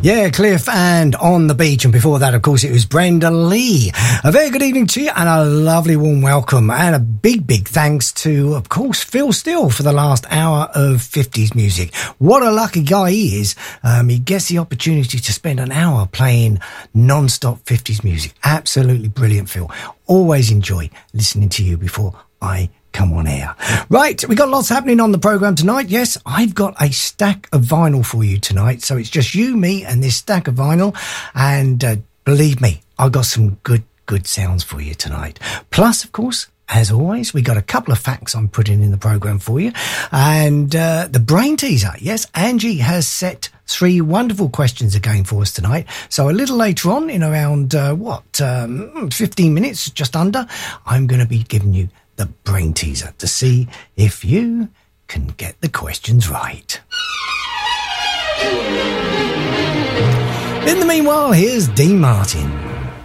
Yeah, Cliff and On the Beach. And before that, of course, it was Brenda Lee. A very good evening to you and a lovely warm welcome. And a big, big thanks to, of course, Phil Steele for the last hour of 50s music. What a lucky guy he is. He gets the opportunity to spend an hour playing non-stop 50s music. Absolutely brilliant, Phil. Always enjoy listening to you before I come on air. Right, we got lots happening on the programme tonight. Yes, I've got a stack of vinyl for you tonight. So it's just you, me, and this stack of vinyl. And believe me, I've got some good sounds for you tonight. Plus, of course, as always, we got a couple of facts I'm putting in the programme for you. And the brain teaser. Yes, Angie has set 3 wonderful questions again for us tonight. So a little later on, in around, 15 minutes, just under, I'm going to be giving you the brain teaser to see if you can get the questions right. In the meanwhile, here's Dean Martin.